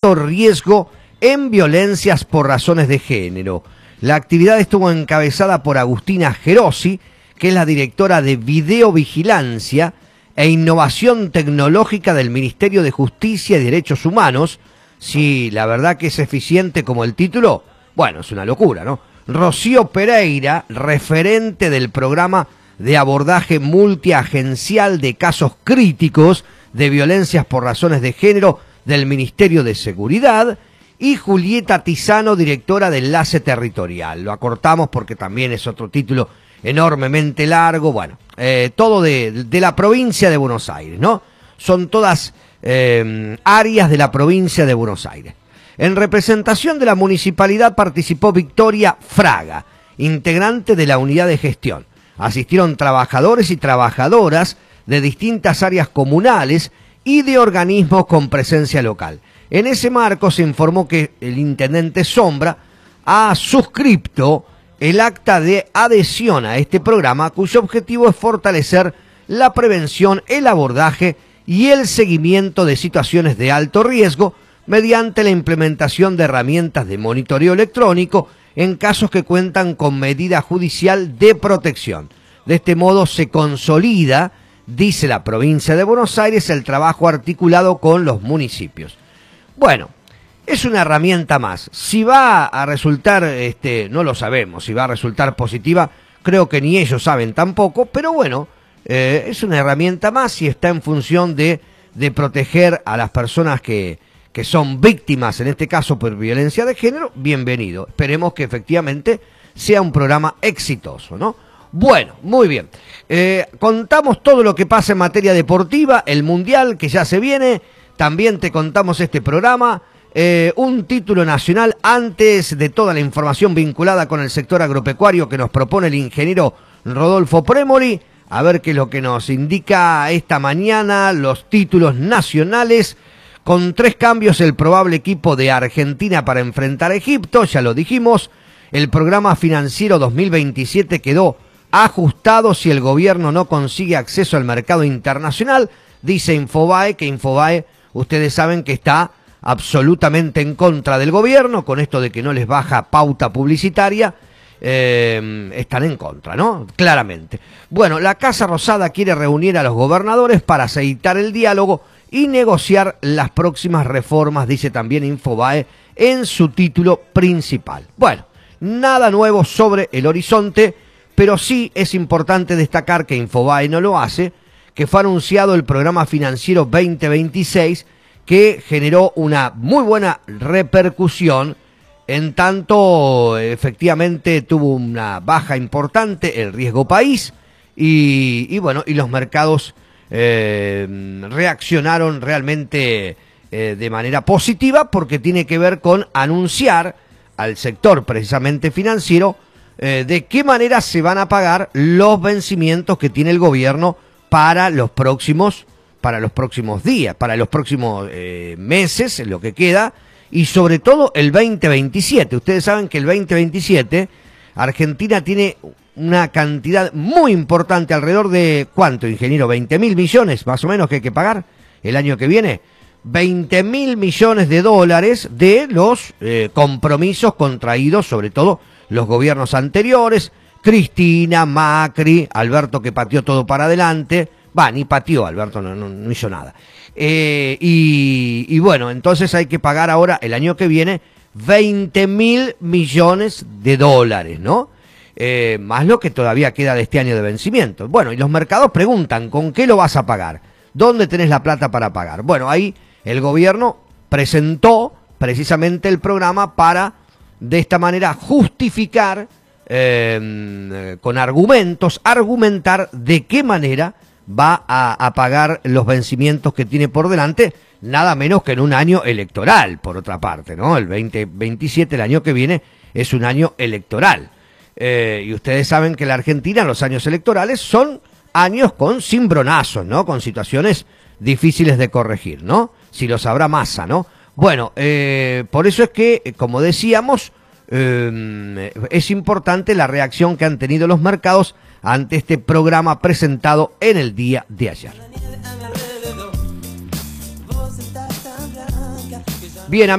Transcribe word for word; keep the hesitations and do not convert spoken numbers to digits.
alto riesgo en violencias por razones de género. La actividad estuvo encabezada por Agustina Gerosi, que es la directora de Videovigilancia e Innovación Tecnológica del Ministerio de Justicia y Derechos Humanos. Sí, la verdad que es eficiente como el título. Bueno, es una locura, ¿no? Rocío Pereira, referente del programa de abordaje multiagencial de casos críticos de violencias por razones de género del Ministerio de Seguridad, y Julieta Tizano, directora de Enlace Territorial. Lo acortamos porque también es otro título enormemente largo. Bueno, eh, todo de, de la provincia de Buenos Aires, ¿no? Son todas eh, áreas de la provincia de Buenos Aires. En representación de la municipalidad participó Victoria Fraga, integrante de la unidad de gestión. Asistieron trabajadores y trabajadoras de distintas áreas comunales y de organismos con presencia local. En ese marco se informó que el intendente Sombra ha suscripto el acta de adhesión a este programa, cuyo objetivo es fortalecer la prevención, el abordaje y el seguimiento de situaciones de alto riesgo mediante la implementación de herramientas de monitoreo electrónico en casos que cuentan con medida judicial de protección. De este modo se consolida, dice la provincia de Buenos Aires, el trabajo articulado con los municipios. Bueno, es una herramienta más. Si va a resultar, este, no lo sabemos, si va a resultar positiva, creo que ni ellos saben tampoco, pero bueno, eh, es una herramienta más y está en función de, de proteger a las personas que, que son víctimas, en este caso por violencia de género. Bienvenido. Esperemos que efectivamente sea un programa exitoso, ¿no? Bueno, muy bien. Eh, contamos todo lo que pasa en materia deportiva, el Mundial que ya se viene. También te contamos este programa, eh, un título nacional antes de toda la información vinculada con el sector agropecuario que nos propone el ingeniero Rodolfo Premoli. A ver qué es lo que nos indica esta mañana, los títulos nacionales. Con tres cambios, el probable equipo de Argentina para enfrentar a Egipto, ya lo dijimos. El programa financiero dos mil veintisiete quedó ajustado si el gobierno no consigue acceso al mercado internacional, dice Infobae, que Infobae, ustedes saben que está absolutamente en contra del gobierno, con esto de que no les baja pauta publicitaria, eh, están en contra, ¿no? Claramente. Bueno, la Casa Rosada quiere reunir a los gobernadores para aceitar el diálogo y negociar las próximas reformas, dice también Infobae en su título principal. Bueno, nada nuevo sobre el horizonte, pero sí es importante destacar que Infobae no lo hace, que fue anunciado el programa financiero veinte veintiséis, que generó una muy buena repercusión, en tanto efectivamente tuvo una baja importante el riesgo país, y, y bueno, y los mercados eh, reaccionaron realmente eh, de manera positiva, porque tiene que ver con anunciar al sector precisamente financiero eh, de qué manera se van a pagar los vencimientos que tiene el gobierno para los próximos, para los próximos días, para los próximos eh, meses, en lo que queda, y sobre todo el veinte veintisiete. Ustedes saben que el veinte veintisiete Argentina tiene una cantidad muy importante, alrededor de, ¿cuánto, ingeniero? veinte mil millones más o menos que hay que pagar el año que viene. veinte mil millones de dólares de los eh, compromisos contraídos, sobre todo los gobiernos anteriores, Cristina, Macri, Alberto, que pateó todo para adelante. Va, ni pateó, Alberto no, no, no hizo nada. Eh, y, y bueno, entonces hay que pagar ahora, el año que viene, veinte mil millones de dólares, ¿no? Eh, más lo que todavía queda de este año de vencimiento. Bueno, y los mercados preguntan, ¿con qué lo vas a pagar? ¿Dónde tenés la plata para pagar? Bueno, ahí el gobierno presentó precisamente el programa para, de esta manera, justificar Eh, con argumentos, argumentar de qué manera va a, a pagar los vencimientos que tiene por delante, nada menos que en un año electoral, por otra parte, ¿no? El veinte veintisiete, el año que viene, es un año electoral. Eh, y ustedes saben que en la Argentina los años electorales son años con cimbronazos, ¿no? Con situaciones difíciles de corregir, ¿no? Si lo sabrá Massa, ¿no? Bueno, eh, por eso es que, como decíamos, Eh, es importante la reacción que han tenido los mercados ante este programa presentado en el día de ayer. Bien,